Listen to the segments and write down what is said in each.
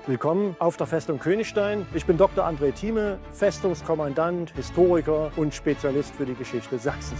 Willkommen auf der Festung Königstein. Ich bin Dr. André Thieme, Festungskommandant, Historiker und Spezialist für die Geschichte Sachsens.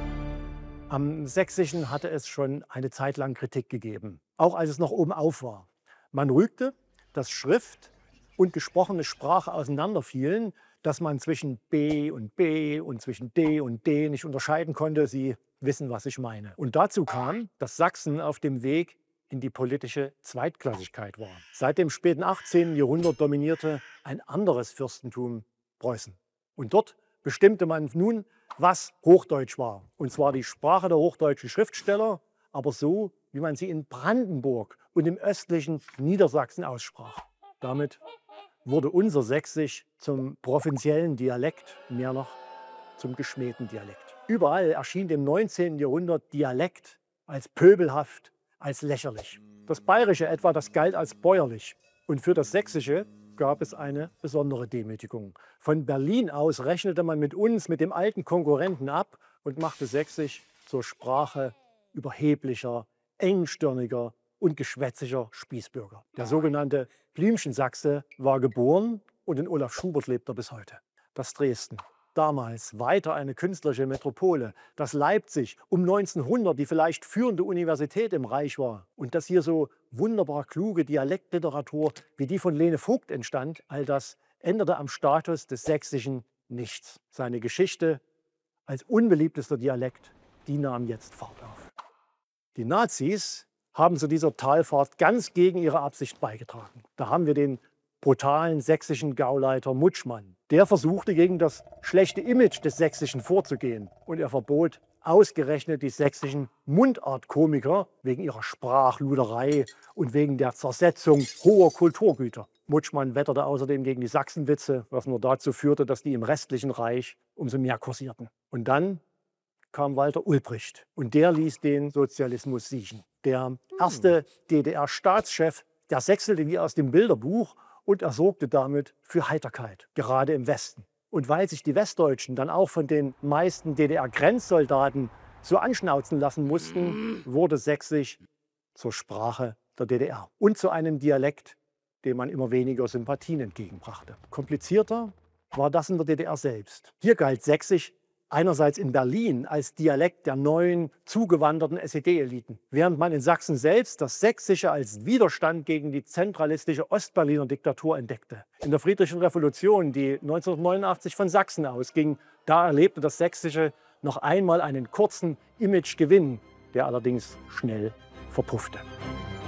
Am Sächsischen hatte es schon eine Zeit lang Kritik gegeben, auch als es noch oben auf war. Man rügte, dass Schrift und gesprochene Sprache auseinanderfielen, dass man zwischen B und B und zwischen D und D nicht unterscheiden konnte. Sie wissen, was ich meine. Und dazu kam, dass Sachsen auf dem Weg in die politische Zweitklassigkeit war. Seit dem späten 18. Jahrhundert dominierte ein anderes Fürstentum Preußen. Und dort bestimmte man nun, was Hochdeutsch war. Und zwar die Sprache der hochdeutschen Schriftsteller, aber so, wie man sie in Brandenburg und im östlichen Niedersachsen aussprach. Damit wurde unser Sächsisch zum provinziellen Dialekt, mehr noch zum geschmähten Dialekt. Überall erschien im 19. Jahrhundert Dialekt als pöbelhaft, als lächerlich. Das Bayerische etwa, das galt als bäuerlich. Und für das Sächsische gab es eine besondere Demütigung. Von Berlin aus rechnete man mit uns, mit dem alten Konkurrenten ab und machte Sächsisch zur Sprache überheblicher, engstirniger und geschwätziger Spießbürger. Der sogenannte Blümchen-Sachse war geboren und in Olaf Schubert lebt er bis heute. Das Dresden, damals weiter eine künstlerische Metropole, das Leipzig um 1900 die vielleicht führende Universität im Reich war und dass hier so wunderbar kluge Dialektliteratur wie die von Lene Vogt entstand, all das änderte am Status des Sächsischen nichts. Seine Geschichte als unbeliebtester Dialekt, die nahm jetzt Fahrt auf. Die Nazis haben zu dieser Talfahrt ganz gegen ihre Absicht beigetragen. Da haben wir den brutalen sächsischen Gauleiter Mutschmann. Der versuchte, gegen das schlechte Image des Sächsischen vorzugehen. Und er verbot ausgerechnet die sächsischen Mundartkomiker wegen ihrer Sprachluderei und wegen der Zersetzung hoher Kulturgüter. Mutschmann wetterte außerdem gegen die Sachsenwitze, was nur dazu führte, dass die im restlichen Reich umso mehr kursierten. Und dann kam Walter Ulbricht und der ließ den Sozialismus siechen. Der erste DDR-Staatschef, der sächselte wie aus dem Bilderbuch und er sorgte damit für Heiterkeit, gerade im Westen. Und weil sich die Westdeutschen dann auch von den meisten DDR-Grenzsoldaten so anschnauzen lassen mussten, wurde Sächsisch zur Sprache der DDR und zu einem Dialekt, dem man immer weniger Sympathien entgegenbrachte. Komplizierter war das in der DDR selbst. Hier galt Sächsisch einerseits in Berlin als Dialekt der neuen, zugewanderten SED-Eliten, während man in Sachsen selbst das Sächsische als Widerstand gegen die zentralistische Ostberliner Diktatur entdeckte. In der Friedlichen Revolution, die 1989 von Sachsen ausging, da erlebte das Sächsische noch einmal einen kurzen Imagegewinn, der allerdings schnell verpuffte.